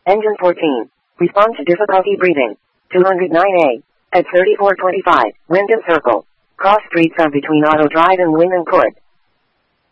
Engine 14. Respond to difficulty breathing. 209A. At 3425, Wyndham Circle. Cross streets are between Auto Drive and Wyndham Court.